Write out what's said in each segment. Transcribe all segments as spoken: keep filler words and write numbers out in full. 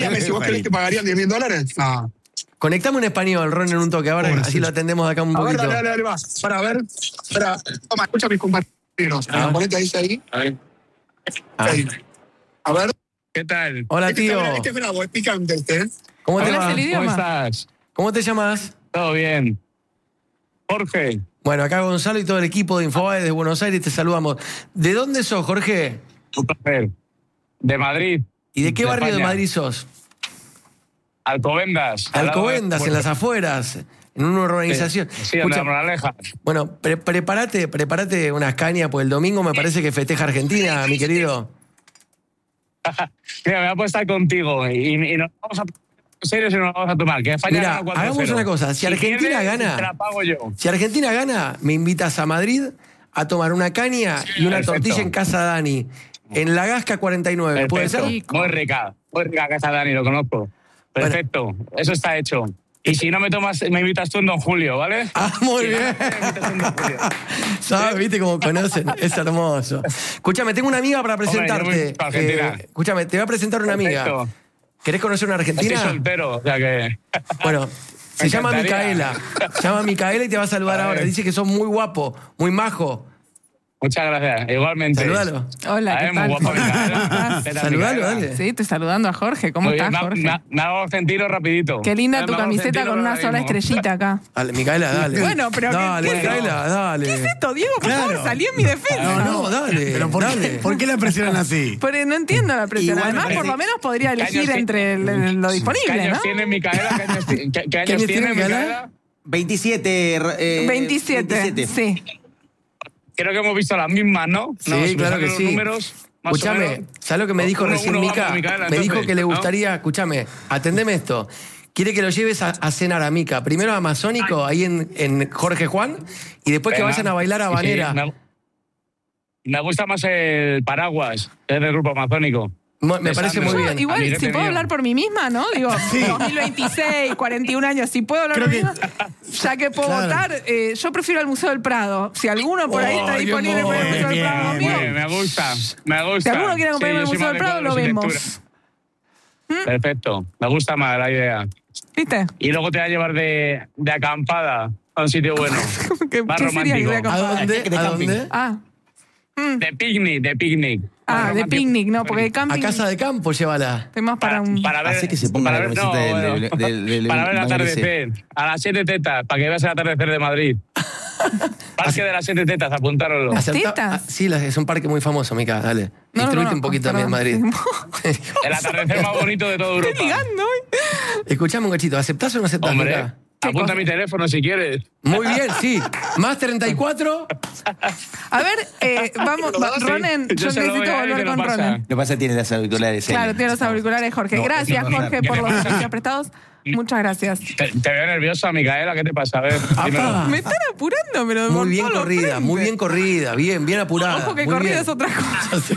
Dame, si vos crees que pagarían diez mil dólares. No. Conectame en español, Ron, en un toque. Ahora Pobre, así sí. lo atendemos de acá un A ver, poquito. dale, dale, dale, va. Para ver. Para, toma, escucha a mis compañeros. Ah. Ponete ahí, ahí. Ah. Ahí. A ver. ¿Qué tal? Hola, Este tío. está- Este es bravo, es picante este. ¿eh? ¿Cómo te Hola, va? el ¿Cómo idioma. estás? ¿Cómo te llamas? ¿Todo bien? Jorge, Bueno, acá Gonzalo y todo el equipo de Infobae de Buenos Aires te saludamos. ¿De dónde sos, Jorge? un placer. De Madrid. ¿Y de qué barrio de España. Madrid sos? Alcobendas. al lado de- Alcobendas, en las afueras, en una urbanización. Sí, en la Moraleja. Bueno, pre prepárate, prepárate unas cañas, pues el domingo me parece que festeja Argentina, mi querido. Mira, me voy a apostar contigo y, y nos vamos a en serio si nos vamos a tomar. Que España Mira, gana cuatro cero. hagamos una cosa, si Argentina pierdes, gana- te la pago yo. Si Argentina gana, me invitas a Madrid a tomar una caña y una Perfecto. tortilla en casa de Dani, en La Gasca cuarenta y nueve. ¿Puede Perfecto. ser? Muy rica. Muy rica casa Dani, lo conozco. Perfecto. Eso está hecho. Y si no me tomas, me invitas tú en Don Julio, ¿vale? Ah, muy Si no, bien. me invitas en Don Julio. ¿Sabes? ¿Viste cómo conocen? Es hermoso. Escúchame, tengo una amiga para Hombre, yo presentarte. voy a Argentina. Eh, escúchame, te voy a presentar una amiga. Perfecto. ¿Querés conocer una Estoy argentina? soltero, o sea que... Bueno, se llama encantaría. Micaela. Se llama Micaela y te va a saludar A ver. ahora. Dice que sos muy guapo, muy majo. Muchas gracias. Igualmente. Saludalo. Hola, A ¿qué ver, muy tal? guapa Micaela. ¿Cómo estás? ¿Qué tal, Saludalo, Micaela? dale. Sí, estoy saludando a Jorge. ¿Cómo Muy bien, estás, me, Jorge? me, me hago sentido rapidito. Qué linda Me tu hago camiseta sentido con una ahora sola mismo. estrellita acá. Dale, Micaela, dale. Bueno, pero ¿qué- Dale, qué es Micaela, dale. ¿Qué es esto, Diego? Por Claro. favor, salí en mi defensa. No, No, dale. Pero ¿por dale. qué, ¿por qué la presionan así? Pero no entiendo la presión. Igual me Además, por parece- lo menos podría ¿Qué elegir años entre el- el- lo ¿Qué disponible, años ¿no? tiene Micaela? ¿Qué años, ti- qué- qué años años tiene tiene Micaela? Micaela? veintisiete. Eh, veintisiete, veintisiete. sí. Creo que hemos visto las mismas, ¿no? Sí, No, si me claro salen que los sí. números, más o Escúchame, menos. ¿sabes lo que me dijo Uno- recién uno Mica? vamos, Micaela, Me dijo entonces, que le ¿no? gustaría, escúchame, atendeme esto. Quiere que lo lleves a, a cenar a Mica. Primero a Amazónico, ahí en, en Jorge Juan, y después que Venga. vayan a bailar a Sí, sí, Habanera. me, me gusta más el Paraguas, que es del grupo amazónico. Mo- Me de parece Sandro. muy Yo, bien. igual, Amiguete si puedo mío. hablar por mí misma, ¿no? Digo, dos mil veintiséis, cuarenta y un años, si puedo hablar Creo por mí que- misma, ya que puedo Claro. votar, eh, yo prefiero el Museo del Prado. Si alguno por ahí está Oh, qué disponible para el Museo del bien, Prado, bien, amigo, Bien, me gusta, me gusta. si alguno quiere acompañarme Sí, al yo soy Museo más del de Prado, lo cuadros y vemos. lectura. Perfecto, me gusta más la idea. ¿Viste? Y luego te va a llevar de, de acampada a un sitio bueno. ¿Qué, Más qué sería que romántico. voy a ¿A acompañar? dónde? De ¿A camping. dónde? Ah, De picnic, de picnic. Más ah, de romántico. picnic, no, porque de A camping casa de campo, llévala. estoy más para Para, un... para ver, Así que se ponga para la ver, camiseta del- bueno, del- del- del- para ver el del- atardecer. A las siete tetas, para que veas el atardecer de Madrid. Parque de las siete tetas, apuntároslo. Las Acerta- tetas. Ah, sí, la- es un parque muy famoso, Mica, dale. No, no, Instruite no, un poquito también, Madrid. perdón. El atardecer más bonito de toda Europa. Estoy ligando hoy. Escuchame un cachito, ¿aceptás o no aceptás, Hombre, Mica? apunta cosa? mi teléfono si quieres. Muy bien, sí. Más treinta y cuatro. A ver, eh, vamos, va- Ronen, yo, Yo se lo doy necesito a él y volver te lo con pasa. Ronen. Lo que pasa es que tiene las auriculares. en- Claro, tiene los auriculares, Jorge. No, Gracias, eso no es Jorge, raro. por los servicios prestados. Muchas gracias. Te, te veo nerviosa, Micaela, ¿qué te pasa? A ver, Apa. dímelo. Me están apurando, pero Muy por bien todos los corrida, frentes. muy bien corrida, bien, bien apurada. Ojo que muy corrida bien. es otra cosa.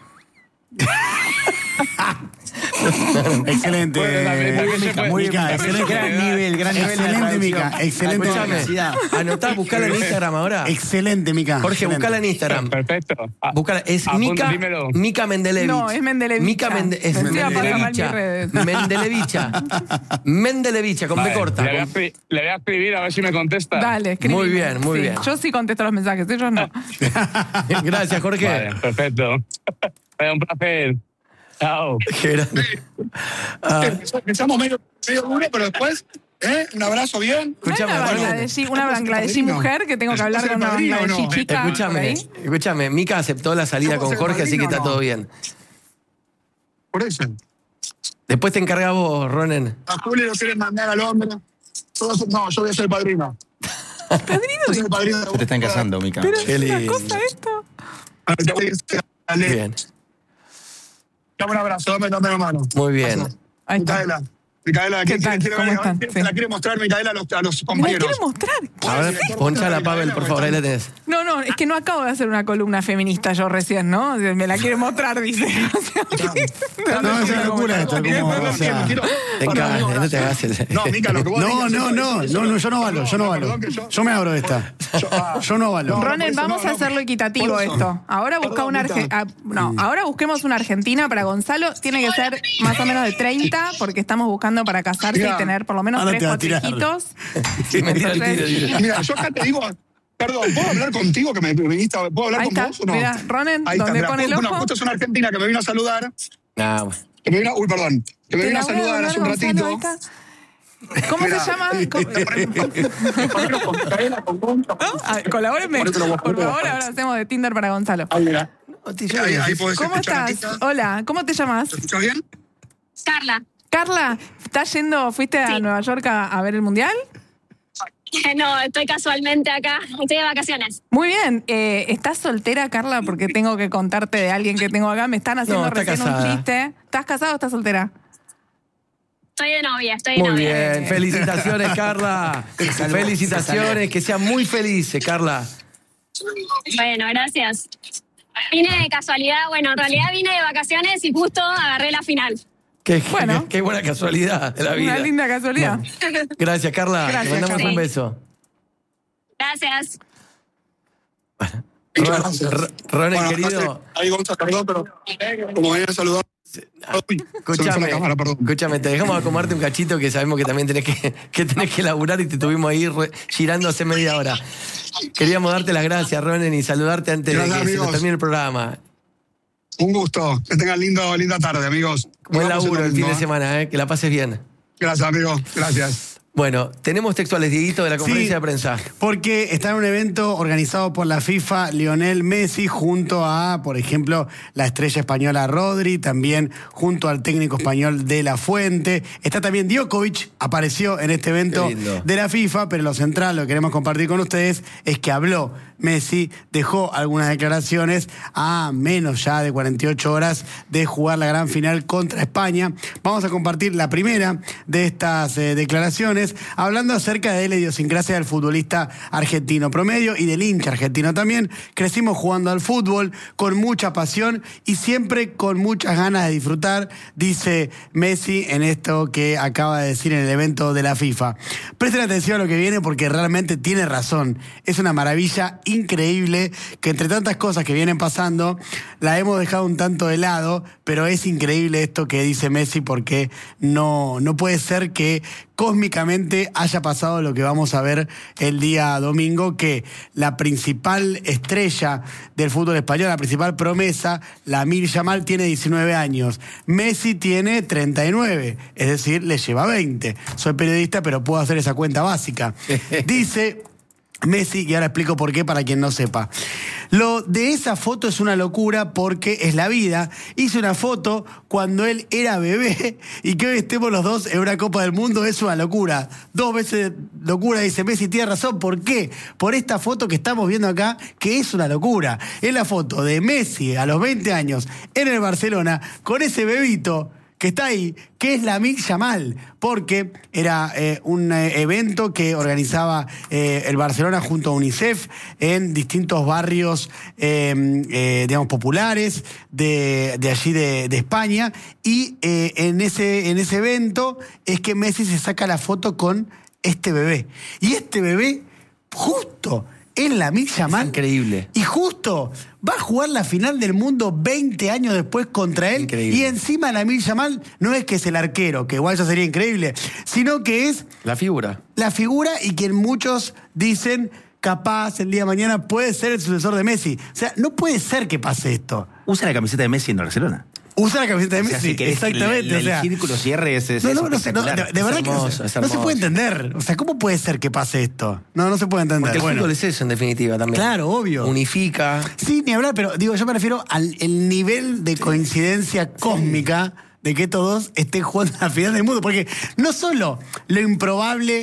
Excelente. Bueno, también- también se Mica, puede- muy también Mica, se excelente. puede- Gran nivel, gran nivel. de la Excelente, traducción. Mica. Excelente. Escuchame, Velocidad. anotá, buscala en Instagram ahora. Excelente, Mica. Jorge, excelente. buscala en Instagram. Perfecto. Ah, Buscala, es apunta, Mica, dímelo. Mica Mendelevich. No, es Mendelevicha. Mica Mende, es Encima pasa mal mis Mendelevicha. redes. Mendelevicha. Mendelevicha, con B vale, corta. Le voy, a, con- escri- le voy a escribir a ver si me contesta. Dale, escribime. Muy bien, muy Sí, bien. Yo sí contesto los mensajes, ellos no. Gracias, Jorge. Vale, perfecto. Un placer. Chao. Qué grande. Ah, Empezamos medio, medio duro, pero después, ¿eh? Un abrazo bien. ¿No hay escuchame, una Ronen. bangladesí, una bangladesí padrino. mujer que tengo que hablar ¿Sos con el una padrino o bangladesí no? chica? por Escúchame, ahí? escúchame. Mica aceptó la salida ¿Sos con el Jorge, así que padrino está o no? todo bien. Por eso. Después te encargas vos, Ronen. A Julio lo quieren mandar al hombre. Todos- no, yo voy a ser el padrino. ¿Padrino Yo soy de el padrino de Se te están casando, Mica. Pero Qué es una lindo. cosa esto. Te voy a decir, dale. Bien, Dame un abrazo, dame, dame la mano. muy bien. Ahí está. Micaela, Micaela, ¿Qué ¿qué tal? quiere, ¿Cómo quiere, están? quiere- Sí. la quiere mostrar Micaela a los, a los ¿Me la compañeros. quiere mostrar? A ver, poncha a Pavel, por favor, ahí la tenés. No, no, es que no acabo de hacer una columna feminista yo recién, ¿no? Me la quiere mostrar, dice. O sea, No, es una locura esto. Como, o sea, Te encajas, no te hagas el... No, Mica, lo que vos no, digas, no, eso- no, eso- no, no, yo no avalo, yo no avalo. Perdón que yo- Yo me abro de esta. Yo- ah. Yo no avalo. No, no, Ronen, por eso vamos no, a no. hacerlo equitativo Por eso. esto. Ahora busca Perdón, una Mica. Argentina. No, ahora busquemos una Argentina para Gonzalo. Tiene que ser más o menos de treinta, porque estamos buscando para casarse Mira, y tener por lo menos ahora tres, te va a cuatro tirar. hijitos. Sí, me tira el tiro, dice. Mira, yo acá te digo, perdón, ¿puedo hablar contigo que me me viniste? a- ¿Puedo hablar Ahí con está, vos o no? mira, Ronen, Ahí está, ¿dónde mira, pone el bueno, ojo? justo es una argentina que me vino a saludar, Nah, bueno. que me vino, uy, perdón, que me Te vino la a voy a saludar donar, hace un Gonzalo, ratito. ahí está. ¿Cómo Mira, se llama? eh, ¿Cómo- Ah, colabórenme, Por eso lo voy a por poner. favor, ahora hacemos de Tinder para Gonzalo. Ahí, mira. Ahí, Ahí, ahí podés ¿Cómo escuchar a estás? Mica. Hola, ¿cómo te llamas? ¿Te escuchas bien? Carla. Carla, ¿estás yendo, fuiste a Sí. Nueva York a, a ver el Mundial? No, estoy casualmente acá. Estoy de vacaciones. Muy bien. Eh, ¿Estás soltera, Carla? Porque tengo que contarte de alguien que tengo acá. Me están haciendo No, está recién casada. un chiste. ¿Estás casada o estás soltera? Estoy de novia, estoy de Muy novia. bien, felicitaciones, Carla. Felicitaciones, que sean muy felices, Carla. Bueno, gracias. Vine de casualidad, bueno, en realidad vine de vacaciones y justo agarré la final. Qué, Bueno. qué, qué buena casualidad de la vida. Una linda casualidad. Gracias, Carla. Gracias, Te mandamos Carla. un beso. Gracias. Muchas Ron- gracias. Ron- Ronen, Bueno, querido. no sé, ahí Gonzalo, perdón, pero como me viene a saludar. Uy, se me fue Escúchame, la cámara, perdón. escúchame, te dejamos acomodarte un cachito que sabemos que también tenés que, que tenés que laburar y te tuvimos ahí re- girando hace media hora. Queríamos darte las gracias, Ronen, y saludarte antes Gracias, de que se nos amigos. termine el programa. Un gusto. Que tengan lindo, linda tarde, amigos. Buen Nos vemos laburo el fin domingo, de ¿eh? semana, ¿eh? Que la pases bien. Gracias, amigo. Gracias. Bueno, tenemos textuales, Dieguito, de la conferencia Sí. de prensa. Porque está en un evento organizado por la FIFA, Lionel Messi, junto a, por ejemplo, la estrella española Rodri, también junto al técnico español De La Fuente. Está también Djokovic, apareció en este evento Qué lindo. de la FIFA, pero lo central, lo que queremos compartir con ustedes, es que habló Messi, dejó algunas declaraciones a menos ya de cuarenta y ocho horas de jugar la gran final contra España. Vamos a compartir la primera de estas eh, declaraciones, hablando acerca de la idiosincrasia del futbolista argentino promedio y del hincha argentino también. Crecimos jugando al fútbol con mucha pasión y siempre con muchas ganas de disfrutar, dice Messi en esto que acaba de decir en el evento de la FIFA. Presten atención a lo que viene porque realmente tiene razón. Es una maravilla increíble que entre tantas cosas que vienen pasando la hemos dejado un tanto de lado, pero es increíble esto que dice Messi porque no, no puede ser que cósmicamente haya pasado lo que vamos a ver el día domingo, que la principal estrella del fútbol español, la principal promesa, Lamine Yamal, tiene diecinueve años. Messi tiene treinta y nueve, es decir, le lleva veinte. Soy periodista, pero puedo hacer esa cuenta básica. Dice Messi, y ahora explico por qué para quien no sepa. Lo de esa foto es una locura porque es la vida. Hice una foto cuando él era bebé y que hoy estemos los dos en una Copa del Mundo es una locura. Dos veces locura, dice Messi, tiene razón. ¿Por qué? Por esta foto que estamos viendo acá, que es una locura. Es la foto de Messi a los veinte años en el Barcelona con ese bebito que está ahí, que es Lamine Yamal, porque era eh, un eh, evento que organizaba eh, el Barcelona junto a UNICEF en distintos barrios, eh, eh, digamos, populares de, de allí de, de España, y eh, en, ese, en ese evento es que Messi se saca la foto con este bebé. Y este bebé, justo en Lamine Yamal, Increíble. y justo va a jugar la final del mundo veinte años después contra él. Increíble. Y encima Lamine Yamal no es que es el arquero, que igual ya sería increíble, sino que es La figura. la figura y quien muchos dicen capaz el día de mañana puede ser el sucesor de Messi. O sea, no puede ser que pase esto. Usa la camiseta de Messi en Barcelona. Usa la camiseta de O sea, Messi, si querés, exactamente. El, el o sea, círculo cierre es, es, no, es no, no, sé, no, de, espectacular. de verdad Es que no, hermoso, se- es no se hermoso. puede entender. O sea, ¿cómo puede ser que pase esto? No, no se puede entender. Porque el Bueno, fútbol es eso, en definitiva, también. Claro, obvio. Unifica. sí, ni hablar, pero digo, yo me refiero al el nivel de coincidencia cósmica de que estos dos estén jugando a la final del mundo. Porque no solo lo improbable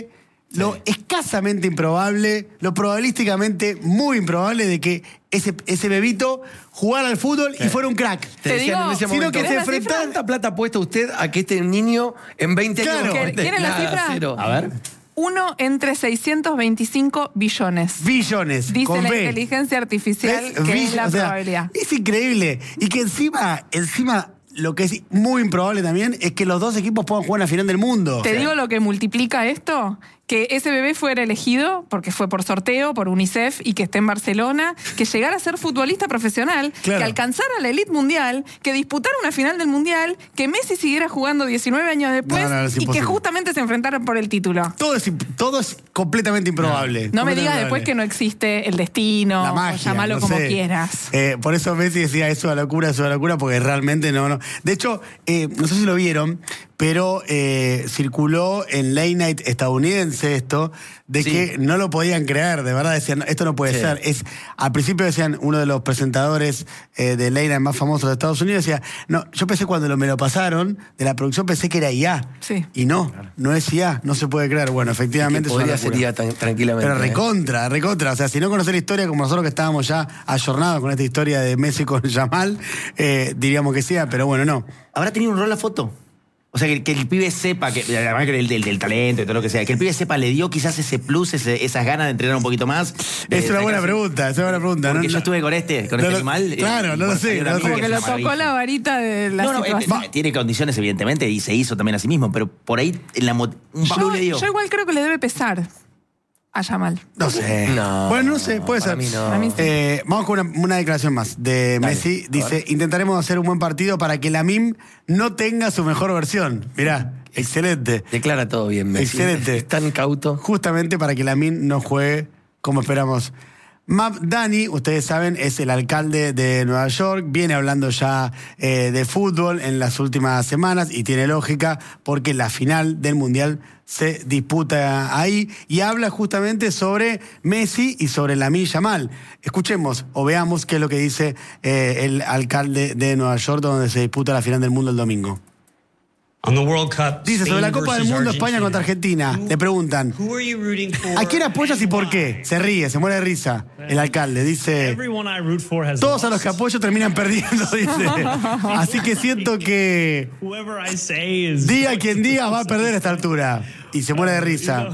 lo escasamente improbable, lo probabilísticamente muy improbable de que ese, ese bebito jugara al fútbol Sí. y fuera un crack. Te Te decían digo, en ese sino momento, que se ¿querés la enfrentaba... ¿cuánta plata ha puesto usted a que este niño en veinte años Claro. cuente? ¿Quieren la Nada, cifra? cero. A ver. Uno entre seiscientos veinticinco billones. Billones, Dice con la B. inteligencia artificial ¿Ves? que Bill- es la o sea, probabilidad. Es increíble. Y que encima, encima, lo que es muy improbable también es que los dos equipos puedan jugar en la final del mundo. Te digo lo que multiplica esto, que ese bebé fuera elegido, porque fue por sorteo, por UNICEF, y que esté en Barcelona, que llegara a ser futbolista profesional, Claro. que alcanzara la elite mundial, que disputara una final del mundial, que Messi siguiera jugando diecinueve años después No, no, es y que imposible. justamente se enfrentaran por el título. Todo es, imp- todo es completamente improbable. No me Completamente digas después improbable. que no existe el destino, La o magia, llamalo no como sé. quieras. Eh, por eso Messi decía, eso es una locura, eso es una locura, porque realmente no, no. De hecho, eh, no sé si lo vieron, pero eh, circuló en Late Night estadounidense esto, de Sí. que no lo podían creer, de verdad, decían, esto no puede Sí. ser. Es, al principio decían, uno de los presentadores eh, de Late Night más famosos de Estados Unidos decía, no, yo pensé cuando lo, me lo pasaron, de la producción pensé que era I A. Sí. Y no, no es I A, no se puede creer. Bueno, efectivamente Que es una podría locura. ser ya tan- tranquilamente. Pero ¿eh? recontra, recontra. O sea, si no conocer la historia como nosotros que estábamos ya ayornados con esta historia de Messi con Yamal, eh, diríamos que sí, pero bueno, no. ¿Habrá tenido un rol la foto? O sea, que, que el pibe sepa, que además que el del, del talento y todo lo que sea, que el pibe sepa, le dio quizás ese plus, ese- esas ganas de entrenar un poquito más. de Es una buena sacarse- pregunta, es una buena pregunta. Porque No, yo no- estuve con este, con no este lo- animal. claro, eh, no lo bueno, sé, salió no una lo sé. Como amiga, que es lo una tocó maravilla. la varita de la No, no, eh, situación. eh, tiene condiciones, evidentemente, y se hizo también a sí mismo, pero por ahí en la mo- un plus Yo, le dio. yo igual creo que le debe pesar a Yamal. No sé. No, Bueno, no sé, puede para ser. mí no. Para mí sí. Eh, vamos con una, una declaración más de Dale, Messi. a Dice, ver. intentaremos hacer un buen partido para que la M I M no tenga su mejor versión. Mirá, excelente. Declara todo bien, Messi. Excelente. Es tan cauto. Justamente para que la M I M no juegue como esperamos. Matt Dani, ustedes saben, es el alcalde de Nueva York, viene hablando ya eh, de fútbol en las últimas semanas y tiene lógica porque la final del Mundial se disputa ahí y habla justamente sobre Messi y sobre Lamine Yamal. Escuchemos o veamos qué es lo que dice eh, el alcalde de Nueva York donde se disputa la final del mundo el domingo. On the World Cup, Dice, sobre la Copa del Mundo, España contra Argentina, le preguntan, Who are you rooting for? ¿a quién apoyas y and por why? qué? Se ríe, se muere de risa el alcalde. Dice, Everyone I root for has todos a los lost. que apoyo terminan perdiendo, dice. Así que siento que Whoever I say is diga quien diga va a perder a esta altura. Y se muere de risa.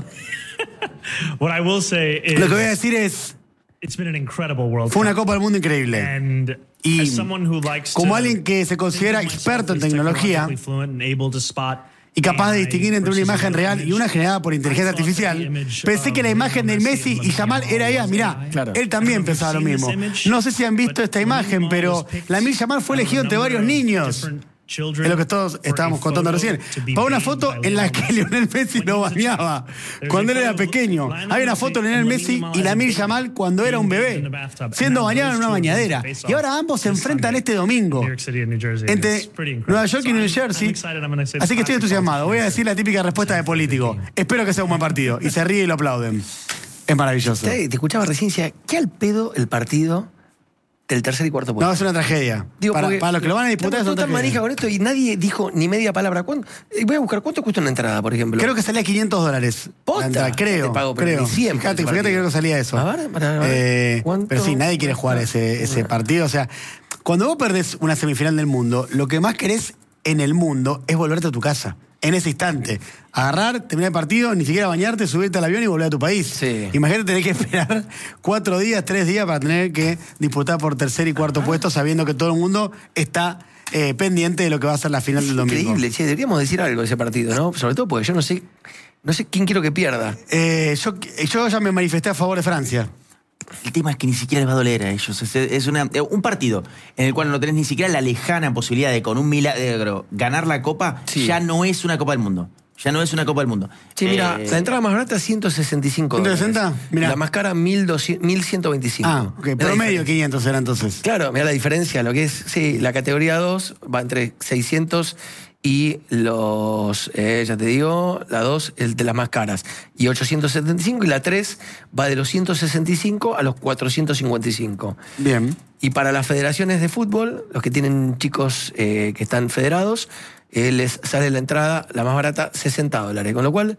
What I will say is Lo que voy a decir es, it's been an incredible World fue una Cup. Copa del Mundo increíble. And Y as someone who likes como to alguien que se considera think of experto en myself as tecnología technologically fluent and able to spot y capaz de A I distinguir entre una versus imagen an real y una image, generada por inteligencia I thought the artificial, image pensé que la of imagen de Messi Messi and y Lamine Yamal era ella. was Mirá, A I. Claro. él también I don't know if pensaba lo you've mismo. seen this image, No sé si han visto but esta Lamine imagen, Yamal pero was picked Lamine Yamal fue out of a elegido entre varios number of niños. different children Es lo que todos for a estábamos contando photo recién. to be Para una bathed foto by en la Lionel que Messi. Lionel Messi When lo he was a child. bañaba There's cuando a él era photo of pequeño. Lionel Hay una Messi foto de and Lionel Lamine Messi Yamal y as a Lamine baby Yamal cuando era un being bathed bebé, in the bathtub. siendo And bañado en those una two bañadera. face Y off ahora ambos se this enfrentan Sunday este domingo in New York City and New Jersey. entre It's pretty incredible. Nueva York y So New I'm- Jersey. I'm excited. I'm gonna say Así que estoy it's entusiasmado. Voy a decir la típica respuesta de político. Espero que sea un buen partido. Y se ríe y lo aplauden. Es maravilloso. Te, te escuchaba recién, decía, ¿qué al pedo el partido del tercer y cuarto puesto? No, es una tragedia. Digo, para, porque para los que lo van a disputar es estamos una todos tan manija tragedia. con esto y nadie dijo ni media palabra. ¿Cuánto? eh, Voy a buscar, ¿cuánto cuesta una entrada, por ejemplo? Creo que salía quinientos dólares. ¿Posta? la entrada, creo. Te pago, pero creo. ni cien por Fíjate, ese fíjate que partido. creo que salía eso. A ver, para ver. Eh, ¿Cuánto pero sí, nadie quiere jugar cuesta? ese, ese partido. O sea, cuando vos perdés una semifinal del mundo, lo que más querés en el mundo es volverte a tu casa. En ese instante. Agarrar, terminar el partido, ni siquiera bañarte, subirte al avión y volver a tu país. Sí. Imagínate tener que esperar cuatro días, tres días para tener que disputar por tercer y cuarto puesto, sabiendo que todo el mundo está eh, pendiente de lo que va a ser la final del domingo. Increíble, che, deberíamos decir algo de ese partido, ¿no? Sobre todo porque yo no sé, no sé quién quiero que pierda. Eh, yo, yo ya me manifesté a favor de Francia. El tema es que ni siquiera les va a doler a ellos. Es, es una, un partido en el cual no tenés ni siquiera la lejana posibilidad de con un milagro ganar la Copa, Sí. ya no es una Copa del Mundo. Ya no es una Copa del Mundo. Che, mira, Eh, la entrada más barata es ciento sesenta y cinco dólares. ¿ciento sesenta? Mirá. La más cara mil ciento veinticinco. Ah, ok. Mirá la Promedio diferencia. quinientos era entonces. Claro, mira la diferencia, lo que es, sí, la categoría dos va entre seiscientos y los, eh, ya te digo, la dos es de las más caras, y ochocientos setenta y cinco, y la tres va de los ciento sesenta y cinco a los cuatrocientos cincuenta y cinco. Bien. Y para las federaciones de fútbol, los que tienen chicos eh, que están federados, eh, les sale la entrada, la más barata, sesenta dólares. Con lo cual,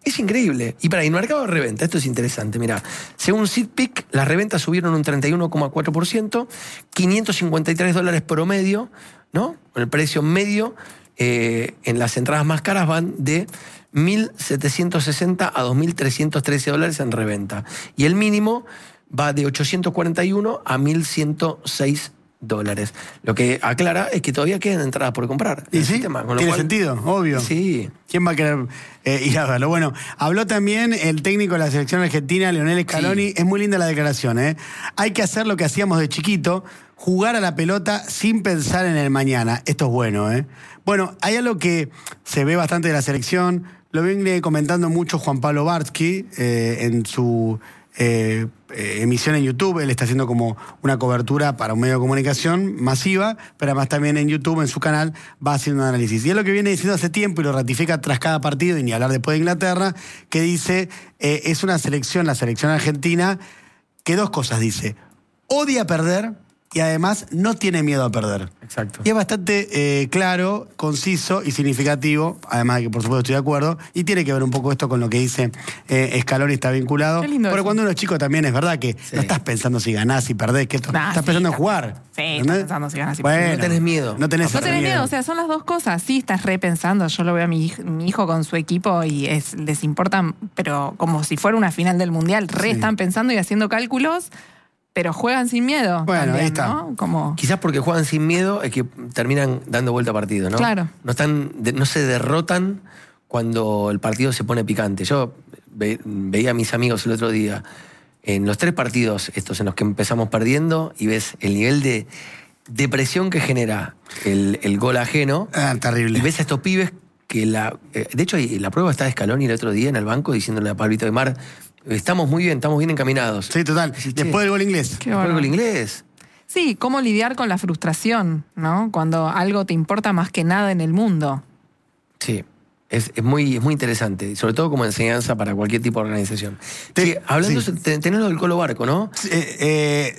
Es increíble. Y para el mercado de reventa, esto es interesante, mirá. Según SeatPick, las reventas subieron un treinta y uno coma cuatro por ciento, quinientos cincuenta y tres dólares promedio, ¿no? El precio medio eh, en las entradas más caras van de mil setecientos sesenta a dos mil trescientos trece dólares en reventa. Y el mínimo va de ochocientos cuarenta y uno a mil ciento seis dólares. Lo que aclara es que todavía quedan entradas por comprar. ¿Y el sí? sistema, con lo Tiene cual- sentido, obvio. Sí. ¿Quién va a querer eh, ir a verlo? Bueno, habló también el técnico de la selección argentina, Leonel Scaloni. Sí. Es muy linda la declaración, ¿eh? Hay que hacer lo que hacíamos de chiquito, jugar a la pelota sin pensar en el mañana. Esto es bueno, ¿eh? Bueno, hay algo que se ve bastante de la selección. Lo viene comentando mucho Juan Pablo Barsky eh, en su eh, eh, emisión en YouTube. Él está haciendo como una cobertura para un medio de comunicación masiva, pero además también en YouTube, en su canal, va haciendo un análisis. Y es lo que viene diciendo hace tiempo y lo ratifica tras cada partido, y ni hablar después de Inglaterra, que dice, eh, es una selección, la selección argentina, que dos cosas dice: odia perder y además no tiene miedo a perder. Exacto. Y es bastante eh, claro, conciso y significativo, además de que por supuesto estoy de acuerdo, y tiene que ver un poco esto con lo que dice eh, Scaloni, está vinculado. Qué lindo Pero eso. cuando uno es chico también es verdad que Sí. no estás pensando si ganás, si perdés, que esto, Nah, estás sí, pensando en está- jugar. sí, ¿entendés? estás pensando si ganás y Bueno, No tenés miedo. No tenés, No tenés miedo, o sea, son las dos cosas. Sí, estás repensando. Yo lo veo a mi, hij- mi hijo con su equipo y es, les importa, pero como si fuera una final del mundial, re Sí. están pensando y haciendo cálculos, pero juegan sin miedo. Bueno, también, ahí está. ¿no? Como... Quizás porque juegan sin miedo es que terminan dando vuelta a partido, ¿no? Claro. No, están, de- no se derrotan cuando el partido se pone picante. Yo ve- veía a mis amigos el otro día en los tres partidos estos en los que empezamos perdiendo y ves el nivel de depresión que genera el, el gol ajeno. Ah, terrible. Y ves a estos pibes que la... eh, de hecho, y la prueba está de Scaloni el otro día en el banco diciéndole a Pablito de Mar, estamos muy bien, estamos bien encaminados. Sí, total. Sí, che. Después del gol inglés. Qué Después el gol bárbaro. inglés. Sí, cómo lidiar con la frustración, ¿no? Cuando algo te importa más que nada en el mundo. Sí, es, es muy, es muy interesante, sobre todo como enseñanza para cualquier tipo de organización. Te- Sí, hablando, sí. te- tenés lo del Colo Barco, ¿no? Eh, eh,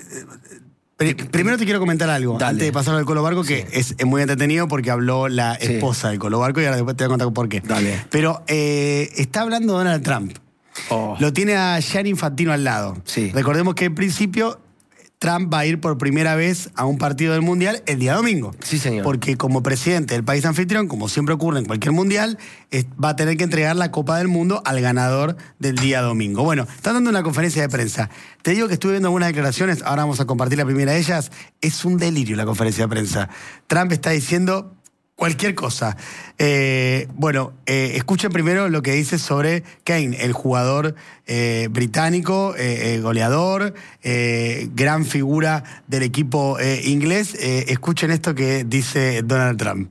pri- primero te quiero comentar algo, Dale. antes de pasar al Colo Barco, que es, es muy entretenido porque habló la Sí. esposa del Colo Barco y ahora después te voy a contar por qué. Dale. Pero eh, está hablando Donald Trump. Oh. Lo tiene a Gianni Infantino al lado. Sí. Recordemos que en principio Trump va a ir por primera vez a un partido del Mundial el día domingo. Sí, señor. Porque como presidente del país anfitrión, como siempre ocurre en cualquier Mundial, es- va a tener que entregar la Copa del Mundo al ganador del día domingo. Bueno, está dando una conferencia de prensa. Te digo que estuve viendo algunas declaraciones, ahora vamos a compartir la primera de ellas. Es un delirio la conferencia de prensa. Trump está diciendo cualquier cosa. Eh, bueno, eh, escuchen primero lo que dice sobre Kane, el jugador eh, británico, eh, eh, goleador, eh, gran figura del equipo eh, inglés. Eh, escuchen esto que dice Donald Trump.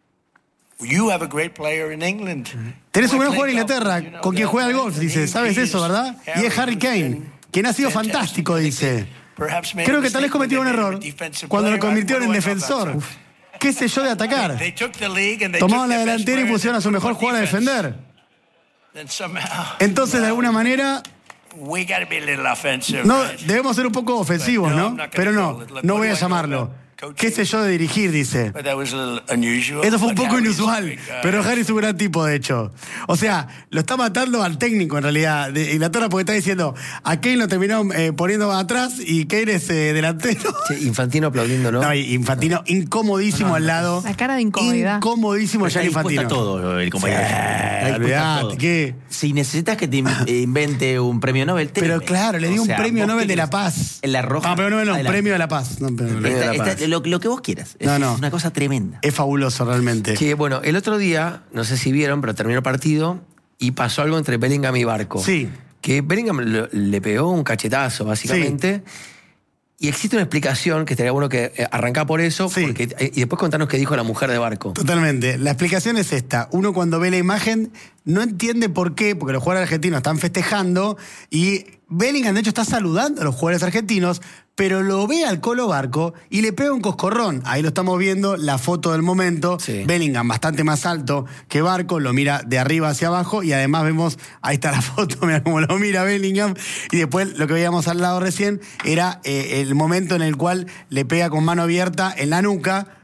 You have a great player in England. Tenés un buen Who jugador en played golf, Inglaterra, you know con quien that, juega al right? golf, And dice. he ¿Sabes eso, is verdad? Y es Harry who's Kane, been quien ha sido fantastic. fantástico, dice. Perhaps made a Creo que tal mistake vez cometió un when they made error him a defensive cuando lo player. convirtieron en What do I know defensor. about that? ¿Qué sé yo de atacar? They took the league and they Tomaron took la their best delantera y player pusieron a su and mejor put jugador a defense. defender. Then somehow, Entonces, de alguna manera, we gotta be a little offensive, no, right? debemos ser un poco ofensivos, But no, ¿no? I'm not gonna Pero no, call it. Look, no what voy do a I know llamarlo. about coaching? ¿Qué sé yo de dirigir? Dice. But that was a little unusual. Eso fue un But poco Harry's a inusual, big guy. pero Harry es un gran tipo, de hecho. O sea, lo está matando al técnico, en realidad, de Inglaterra, porque está diciendo, a Kane lo terminó eh, poniendo atrás y Kane es eh, delantero. Che, Infantino aplaudiéndolo. No, y Infantino incomodísimo al lado. La cara de incomodidad. Incomodísimo Está Gianni dispuesto Infantino. a todo el compañero. Sí, Está dispuesto a olvidate, todo. ¿qué? Si necesitas que te in- eh, invente un premio Nobel, te Pero lo- claro, le di o un sea, premio vos Nobel de querés- la Paz. En la roja. Ah, pero no, no, adelante. premio de la Paz. No, premio de la Está- Paz. la está- Paz. lo, lo que vos quieras. Es, No, no. es una cosa tremenda. Es fabuloso, realmente. Que bueno, el otro día, no sé si vieron, pero terminó el partido y pasó algo entre Bellingham y Barco. Sí. Que Bellingham lo- le pegó un cachetazo, básicamente. Y existe una explicación que estaría bueno que eh, arrancar por eso, Sí. porque, eh, y después contarnos qué dijo la mujer de Barco. Totalmente. La explicación es esta. Uno cuando ve la imagen no entiende por qué, porque los jugadores argentinos están festejando y Bellingham de hecho está saludando a los jugadores argentinos, pero lo ve al Colo Barco y le pega un coscorrón. Ahí lo estamos viendo, la foto del momento. Sí. Bellingham bastante más alto que Barco, lo mira de arriba hacia abajo y además vemos, ahí está la foto, mira cómo lo mira Bellingham. Y después lo que veíamos al lado recién era eh, el momento en el cual le pega con mano abierta en la nuca,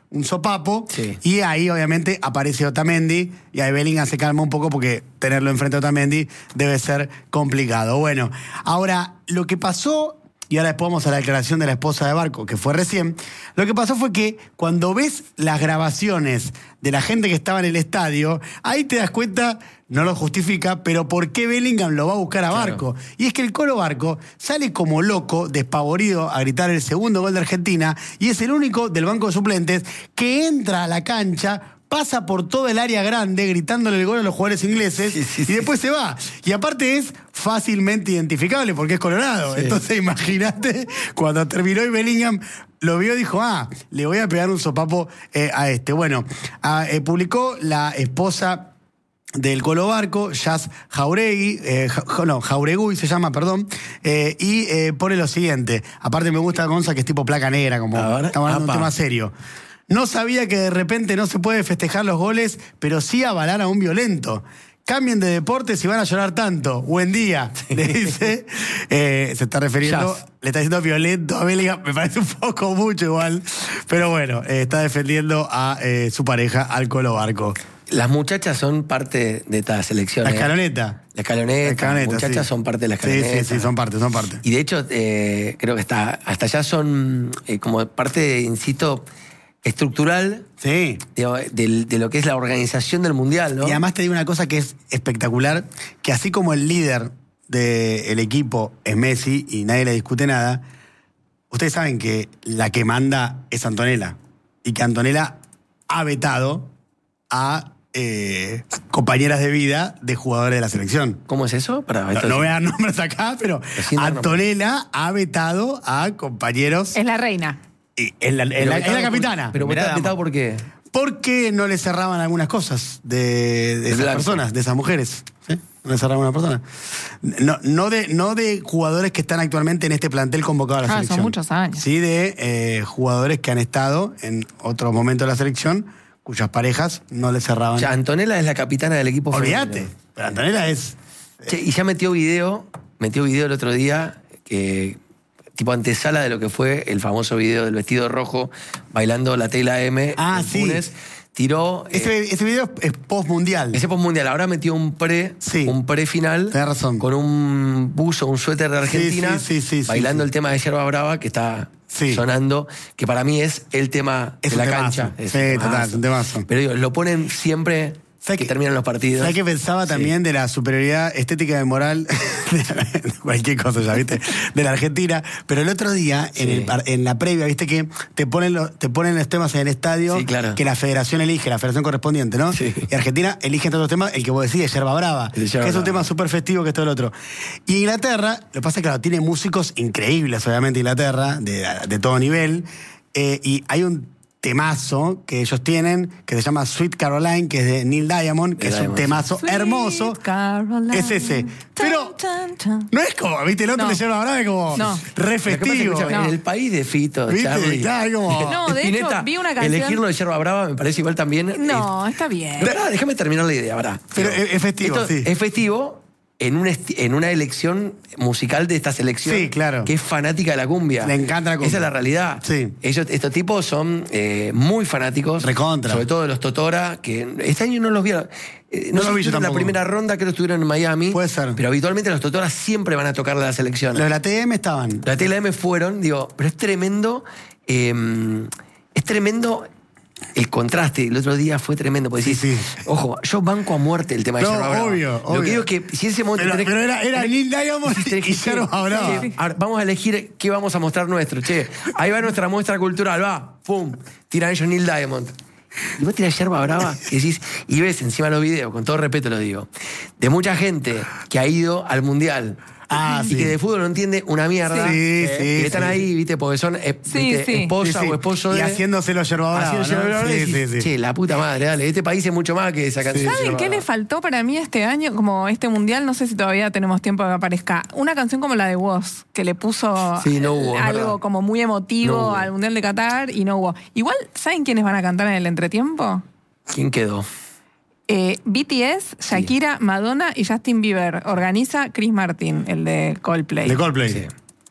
un sopapo, Sí. y ahí obviamente aparece Otamendi, y ahí Bellingham se calma un poco porque tenerlo enfrente a Otamendi debe ser complicado. Bueno, ahora, lo que pasó, y ahora después vamos a la declaración de la esposa de Barco, que fue recién, lo que pasó fue que cuando ves las grabaciones de la gente que estaba en el estadio, ahí te das cuenta, no lo justifica, pero por qué Bellingham lo va a buscar a Barco. Claro. Y es que el Colo Barco sale como loco, despavorido, a gritar el segundo gol de Argentina, y es el único del banco de suplentes que entra a la cancha, pasa por todo el área grande gritándole el gol a los jugadores ingleses, Sí, sí, y sí. después se va. Y aparte es fácilmente identificable porque es colorado. Sí. Entonces imagínate, cuando terminó y Bellingham lo vio, dijo, ah, le voy a pegar un sopapo eh, a este. Bueno, ah, eh, publicó la esposa del Colo Barco, Jazz Jauregui, eh, ja, no, Jauregui se llama, perdón, eh, y eh, pone lo siguiente. Aparte me gusta Gonza, que es tipo placa negra, como A ver, estamos hablando de un apa. tema serio. No sabía que de repente no se puede festejar los goles, pero sí avalar a un violento. Cambien de deporte si van a llorar tanto. Buen día, le dice. Eh, se está refiriendo, Jazz. le está diciendo violento a Bellingham. Me parece un poco mucho igual. Pero bueno, eh, está defendiendo a eh, su pareja, al Colo Barco. Las muchachas son parte de esta selección. La ¿eh? escaloneta. La escaloneta. La escaloneta, Las muchachas sí. son parte de la Sí, escaloneta. sí, sí, son parte, son parte. Y de hecho, eh, creo que está, hasta allá son eh, como parte, insisto, estructural Sí. de, de- de lo que es la organización del Mundial, ¿no? Y además te digo una cosa que es espectacular, que así como el líder del equipo es Messi y nadie le discute nada, ustedes saben que la que manda es Antonella. Y que Antonella ha vetado a eh, compañeras de vida de jugadores de la selección. ¿Cómo es eso? Para, No, esto- no voy a dar nombres acá, pero sin dar nombres. Antonella ha vetado a compañeros. Es la reina. y es la, es Pero la- es vetado la por- capitana. Pero Primera vetado, dama. vetado ¿por qué? Porque no le cerraban algunas cosas de, de esas blanco. personas, de esas mujeres. ¿Sí? No le cerraban a una persona. No, no, de, no de jugadores que están actualmente en este plantel convocado a la Ah, son selección. muchos años. Sí, de eh, jugadores que han estado en otro momento de la selección, cuyas parejas no le cerraban. O sea, Antonella es la capitana del equipo Olvídate. femenino. Pero Antonella es. Che, y ya metió video, metió video el otro día, que tipo antesala de lo que fue el famoso video del vestido rojo bailando la tela M Ah, en sí. Túnez. Tiró eh, Ese, ese video es post-mundial. ese postmundial. Ahora metió un pre, Sí. un pre-final Tenés razón. con un buzo, un suéter de Argentina, sí, sí, sí, sí, bailando sí. el tema de Yerba Brava que está Sí. sonando, que para mí es el tema Es de un la temazo. cancha. Es Sí, un total, temazo. es un temazo. Pero digo, lo ponen siempre ¿Sabes que qué- terminan los partidos. ¿Sabes qué pensaba Sí. también de la superioridad estética y moral? de cualquier cosa ya, ¿viste? De la Argentina. Pero el otro día, en, Sí. el par- en la previa, ¿viste? Que te ponen, los, te ponen los temas en el estadio Sí, claro. que la federación elige, la federación correspondiente, ¿no? Sí. Y Argentina elige entre otros temas el que vos decís, Yerba Brava. El de Yerba que es un Brava. tema súper festivo que es todo el otro. Y Inglaterra, lo que pasa es que claro, tiene músicos increíbles, obviamente, Inglaterra, de, de todo nivel. Eh, y hay un temazo que ellos tienen, que se llama Sweet Caroline, que es de Neil Diamond, que De es un Diamond, temazo Sweet hermoso. Caroline. Es ese. Pero Tan, tan, tan. no es como, ¿viste? El otro No. de Yerba Brava es como No. re Lo que pasa es que, festivo. escúchame, No. En el país de Fito, ¿Viste? Charlie. Claro, como- No, de hecho, Spinetta, vi una canción- Elegirlo de Yerba Brava me parece igual también. No, está bien. Pero pará, déjame terminar la idea, pará. Pero Digo, es- es festivo, esto sí. Es festivo en, un esti- en una elección musical de esta selección. Sí, claro. Que es fanática de la cumbia. Le encanta la cumbia. Esa es la realidad. Sí. Ellos, estos tipos son eh, muy fanáticos. Recontra. Sobre todo de los Totora, que este año no los vieron. Eh, No no los vi sé si yo en la tampoco. primera ronda, creo que estuvieron en Miami. Puede ser. Pero habitualmente los Totora siempre van a tocar la selección. Los de la T M estaban. La T L M fueron, digo, pero es tremendo, eh, es tremendo el contraste. El otro día fue tremendo, porque Sí, decís, sí. ojo, yo banco a muerte el tema de No, Yerba Brava. obvio, Lo obvio. que digo es que si en ese momento... Pero, tenés- pero era, era tenés- Neil Diamond tenés que- y Yerba Brava. Sí, sí. Ahora, vamos a elegir qué vamos a mostrar nuestro, che. Ahí va nuestra muestra cultural, va, pum, tiran ellos Neil Diamond. Y vos tirás Yerba Brava y decís, y ves encima los videos, con todo respeto lo digo, de mucha gente que ha ido al Mundial. Ah, y sí. que de fútbol no entiende una mierda. Sí, eh, sí, que están sí. ahí, viste, porque son eh, Sí, viste, sí. esposa Sí, sí. o esposo Y de... haciéndose los Yerba Brava, haciendo ¿no? Yerba Brava, y Sí, decís, sí, sí. che, la puta madre, dale, este país es mucho más que esa canción. de ¿Saben Yerba qué Brava. le faltó para mí este año? Como este mundial, no sé si todavía tenemos tiempo de que aparezca. Una canción como la de Woz, que le puso Sí, no hubo, es algo verdad. como muy emotivo No hubo. al mundial de Qatar y no hubo. Igual, ¿saben quiénes van a cantar en el entretiempo? ¿Quién quedó? Eh, B T S, Shakira, Madonna y Justin Bieber. Organiza Chris Martin, el de Coldplay. De Coldplay. Sí.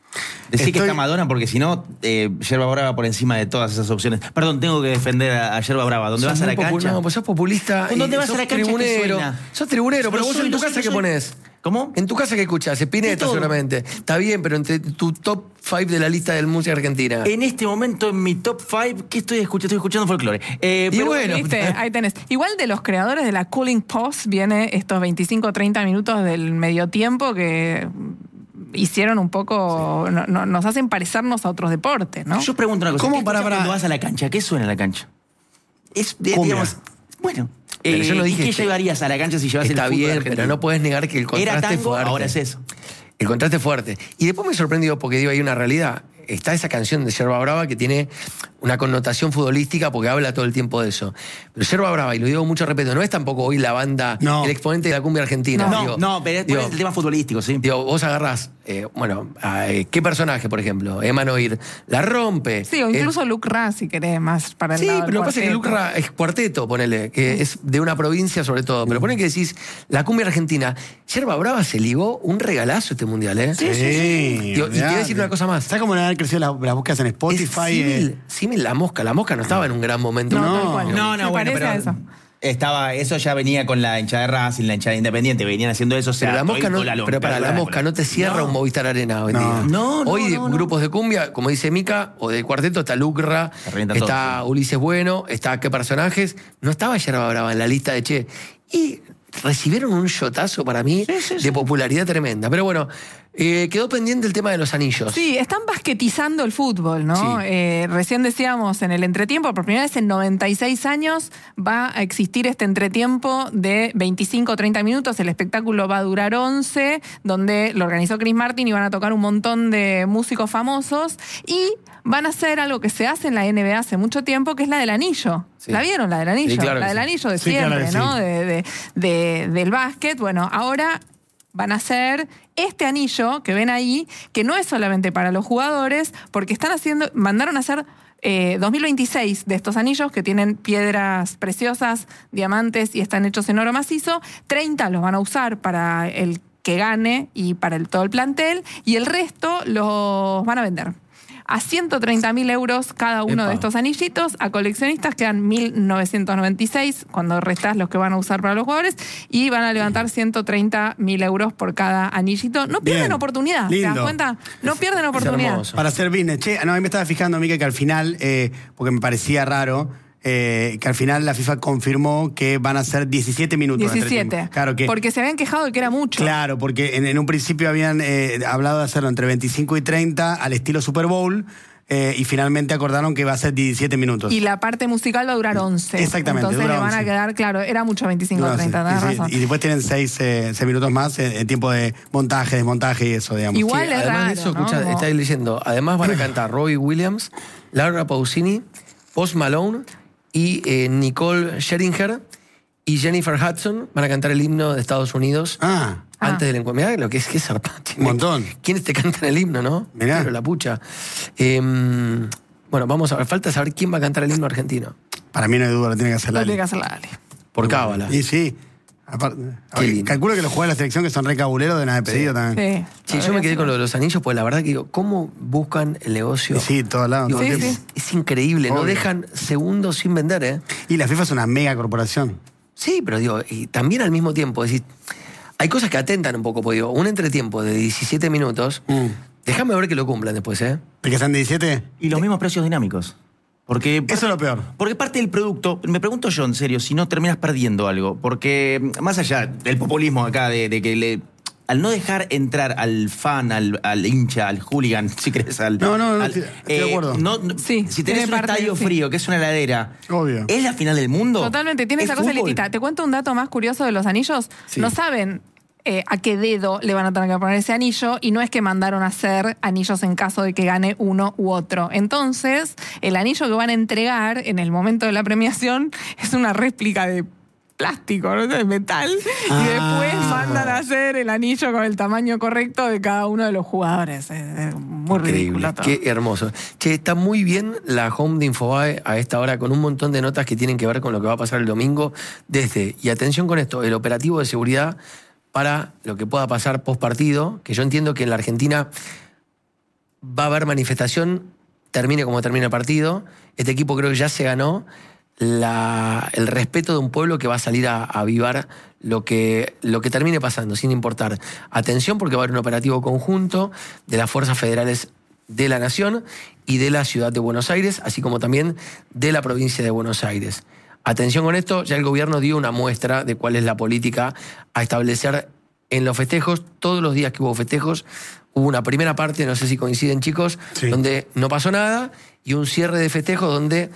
Decí que Estoy- está Madonna porque si no, eh, Yerba Brava por encima de todas esas opciones. Perdón, tengo que defender a, a Yerba Brava. ¿Dónde Sos vas a la muy popu- cancha? No, pues sos populista. ¿Dónde y vas a sos la cancha? ¿Qué tribunero. suena? Sos tribunero, pero Lo vos soy, en tu lo soy, casa lo ¿qué soy. pones? ¿Cómo? En tu casa ¿qué escuchás? Spinetta todo. seguramente. Está bien, pero entre tu top cinco de la lista del música argentina. En este momento, en mi top cinco, ¿qué estoy escuchando? Estoy escuchando folclore. Eh, Y pero bueno, ¿Viste? Ahí tenés. Igual de los creadores de la Cooling Post viene estos veinticinco o treinta minutos del medio tiempo que hicieron un poco, no- no- nos hacen parecernos a otros deportes, ¿no? yo pregunto una cosa. ¿Cómo ¿Qué para- escuchas para- cuando vas a la cancha? ¿Qué suena en la cancha? Es, de- Cumbia. digamos, bueno. Pero eh, yo no ¿y dije qué que- llevarías a la cancha si llevas Está el fútbol bien, argentino? pero no puedes negar que el contraste Era es tango, fuerte. ahora es eso. El contraste es fuerte. Y después me sorprendió porque digo, hay una realidad. Está esa canción de Yerba Brava que tiene una connotación futbolística porque habla todo el tiempo de eso. Pero Yerba Brava, y lo digo mucho respeto, no es tampoco hoy la banda, No. el exponente de la cumbia argentina. No, Digo, no, pero es, digo, es el tema futbolístico, sí. digo, vos agarrás, eh, bueno, a, eh, ¿qué personaje, por ejemplo? Emanuel la rompe. Sí, o Eh, incluso Luke Ra, si querés, más para el Sí, lado pero del lo que pasa es que cuarteto. Lucra es cuarteto, ponele, que es de una provincia sobre todo. Pero ponele que decís, la cumbia argentina, Yerba Brava se ligó un regalazo este mundial, ¿eh? Sí, Digo, y te voy a decir una cosa más. ¿Sabes cómo le han crecido las, las búsquedas en Es Spotify? símil, eh? símil la mosca. La mosca no estaba en un gran momento. No, tal cual. No, Me no, bueno, parece pero a eso. estaba, eso ya venía con la hinchada de Racing, la hinchada de Independiente, venían haciendo eso. o sea, Pero la mosca no, toda la pero para la longa, mosca no te cierra No. un Movistar Arena hoy en No. día. No, no, Hoy no, no. grupos de cumbia, como dice Mica, o de cuarteto, está Lucra, Se revienta está todo, sí. Ulises Bueno, está qué personajes. No estaba Yerba Brava en la lista de Che. Y recibieron un shotazo para mí de popularidad tremenda. Pero bueno, eh, quedó pendiente el tema de los anillos. Sí, están basquetizando el fútbol, ¿no? Sí. Eh, recién decíamos en el entretiempo, por primera vez en noventa y seis años va a existir este entretiempo de veinticinco o treinta minutos. El espectáculo va a durar once, donde lo organizó Chris Martin y van a tocar un montón de músicos famosos y van a hacer algo que se hace en la N B A hace mucho tiempo, que es la del anillo. Sí. ¿La vieron, la del anillo? Sí, claro la que del sí. anillo de Sí, claro siempre, que ¿no? sí. De, de- de- del básquet. Bueno, ahora van a hacer este anillo que ven ahí, que no es solamente para los jugadores, porque están haciendo, mandaron a hacer eh, dos mil veintiséis de estos anillos que tienen piedras preciosas, diamantes y están hechos en oro macizo. treinta los van a usar para el que gane y para el, todo el plantel, y el resto los van a vender. A ciento treinta mil euros cada uno Epa. de estos anillitos. A coleccionistas quedan mil novecientos noventa y seis cuando restás los que van a usar para los jugadores, y van a levantar ciento treinta mil euros por cada anillito. No pierden Bien. oportunidad, ¿te das Lindo. cuenta? No pierden Es oportunidad. hermoso. Para hacer business. Che, no, a mí me estaba fijando, Mica, que al final, eh, porque me parecía raro, eh, que al final la FIFA confirmó que van a ser diecisiete minutos. de diecisiete. entretiempo. Claro que. Porque se habían quejado de que era mucho. Claro, porque en, en un principio habían eh, hablado de hacerlo entre veinticinco y treinta al estilo Super Bowl. Eh, y finalmente acordaron que va a ser diecisiete minutos. Y la parte musical va a durar once. Exactamente, Entonces dura le van a once. quedar, claro, era mucho veinticinco o No, treinta, sí, tenés y, sí, razón. y después tienen seis minutos más en, en tiempo de montaje, desmontaje y eso, digamos. Igual Sí, es además raro, de eso, ¿no? escucha, Como- estáis leyendo. Además van a cantar Robbie Williams, Laura Pausini, Post Malone y eh, Nicole Scherzinger y Jennifer Hudson van a cantar el himno de Estados Unidos Ah, antes del encuentro. Mirá lo que es que es zarpante. Un montón. ¿Quiénes te cantan el himno, no? Mirá. Pero la pucha. Eh, bueno, vamos a ver. Falta saber quién va a cantar el himno argentino. para mí no hay duda, lo tiene que hacer Lo Lali. tiene que hacer la Ali. Por cábala. Y sí. Aparte, Qué lindo. calculo que los jugadores de la selección que son re cabuleros deben haber pedido también. Sí. Sí, yo me quedé con lo de los anillos, pues la verdad que digo, ¿cómo buscan el negocio? Y sí, todos lados. Digo, todo el Sí, tiempo. sí. es, es increíble, no Obvio. dejan segundos sin vender, ¿eh? Y la FIFA es una mega corporación. Sí, pero digo, y también al mismo tiempo, es decir, hay cosas que atentan un poco, pues digo, un entretiempo de diecisiete minutos, Mm. déjame ver que lo cumplan después, ¿eh? ¿De que sean diecisiete? Y los mismos precios dinámicos. Porque Eso es lo peor. Porque parte del producto, me pregunto yo en serio, si no terminas perdiendo algo. Porque más allá del populismo acá, de, de que le, al no dejar entrar al fan, al, al hincha, al hooligan, si crees, al. No, no, no, al- estoy- estoy de acuerdo. no- no- Sí, si tiene tenés un parte, estadio sí. frío, que es una heladera, Obvio. ¿es la final del mundo? Totalmente, tiene ¿Es esa cosa fútbol? elitista. Te cuento un dato más curioso de los anillos. Sí. No saben eh, a qué dedo le van a tener que poner ese anillo, y no es que mandaron a hacer anillos en caso de que gane uno u otro. Entonces, el anillo que van a entregar en el momento de la premiación es una réplica de plástico, ¿no? De metal, Ah. y después mandan a hacer el anillo con el tamaño correcto de cada uno de los jugadores. Es, es muy ridículo todo. Qué hermoso. Che, está muy bien la home de Infobae a esta hora con un montón de notas que tienen que ver con lo que va a pasar el domingo desde, y atención con esto, el operativo de seguridad para lo que pueda pasar post partido, que yo entiendo que en la Argentina va a haber manifestación, termine como termine el partido. Este equipo creo que ya se ganó la, el respeto de un pueblo que va a salir a, a avivar lo que, lo que termine pasando, sin importar. Atención, porque va a haber un operativo conjunto de las fuerzas federales de la Nación y de la ciudad de Buenos Aires, así como también de la provincia de Buenos Aires. Atención con esto, ya el gobierno dio una muestra de cuál es la política a establecer en los festejos. Todos los días que hubo festejos, hubo una primera parte, no sé si coinciden chicos, sí, donde no pasó nada, y un cierre de festejos donde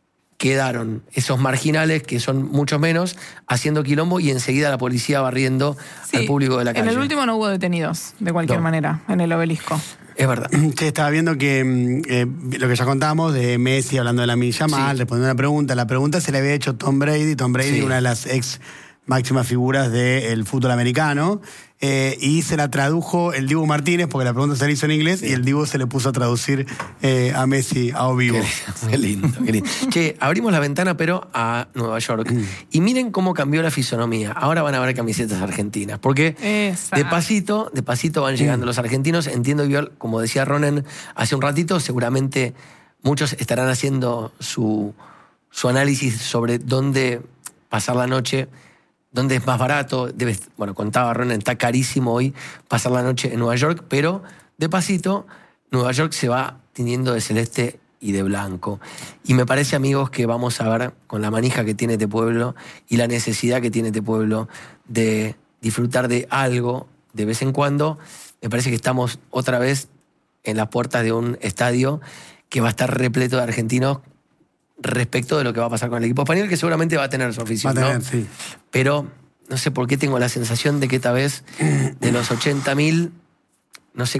quedaron esos marginales, que son mucho menos, haciendo quilombo, y enseguida la policía barriendo sí, al público de la calle. En el último no hubo detenidos, de cualquier no. manera, en el obelisco. Es verdad. Sí, estaba viendo que eh, lo que ya contamos de Messi hablando de la milla mal, sí, respondiendo a una pregunta. La pregunta se le había hecho Tom Brady. Tom Brady, sí, una de las ex máximas figuras del fútbol americano. Eh, y se la tradujo el Dibu Martínez, porque la pregunta se la hizo en inglés, sí, y el Dibu se le puso a traducir eh, a Messi a vivo. Qué, qué lindo, qué lindo. Che, abrimos la ventana, pero a Nueva York. Y miren cómo cambió la fisonomía. Ahora van a ver camisetas argentinas. Porque Esa. de pasito, de pasito van llegando los argentinos. Entiendo, Igual, como decía Ronen hace un ratito, seguramente muchos estarán haciendo su, su análisis sobre dónde pasar la noche. ¿Dónde es más barato? Debe, bueno, contaba Ronen, está carísimo hoy pasar la noche en Nueva York, pero de pasito, Nueva York se va tiñendo de celeste y de blanco. Y me parece, amigos, que vamos a ver con la manija que tiene este pueblo y la necesidad que tiene este pueblo de disfrutar de algo de vez en cuando. Me parece que estamos otra vez en las puertas de un estadio que va a estar repleto de argentinos respecto de lo que va a pasar con el equipo español, que seguramente va a tener su afición, va a tener, ¿no? Sí. Pero no sé por qué tengo la sensación de que esta vez de los ochenta mil, no sé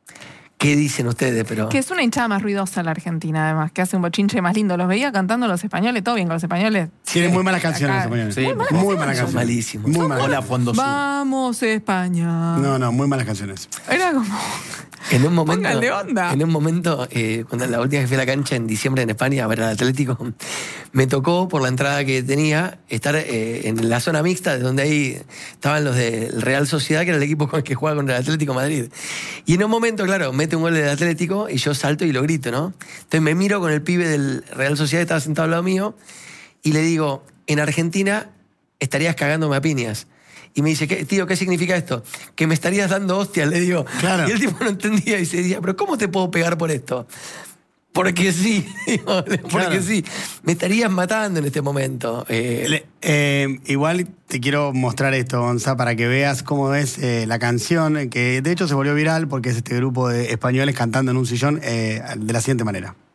qué dicen ustedes, pero... Que es una hinchada más ruidosa la Argentina, además, que hace un bochinche más lindo. Los veía cantando los españoles, todo bien con los españoles. Tienen muy malas canciones Acá. los españoles. Sí, muy malas, muy malas canciones. Malísimos. Muy malas. Hola, Fondo Sur. Vamos, España. No, no, muy malas canciones. Era como... En un momento, Pónganle onda. En un momento eh, cuando la última vez que fui a la cancha en diciembre en España a ver al Atlético, me tocó, por la entrada que tenía, estar eh, en la zona mixta, de donde ahí estaban los del Real Sociedad, que era el equipo con el que jugaba contra el Atlético de Madrid. Y en un momento, claro, mete un gol del Atlético y yo salto y lo grito, ¿no? Entonces me miro con el pibe del Real Sociedad que estaba sentado al lado mío y le digo, en Argentina estarías cagándome a piñas. Y me dice, ¿qué, tío, qué significa esto? Que me estarías dando hostias, le digo. Claro. Y el tipo no entendía y se decía, ¿pero cómo te puedo pegar por esto? Porque sí, digo, porque claro. sí. Me estarías matando en este momento. Eh, Le, eh, igual te quiero mostrar esto, Gonza, para que veas cómo es eh, la canción, que de hecho se volvió viral porque es este grupo de españoles cantando en un sillón eh, de la siguiente manera.